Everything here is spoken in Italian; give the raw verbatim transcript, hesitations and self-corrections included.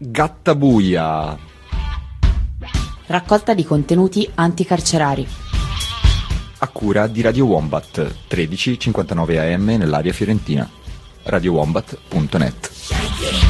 Gattabuia. Raccolta di contenuti anticarcerari. A cura di Radio Wombat, tredici cinquantanove A M nell'area fiorentina. radio wombat punto net.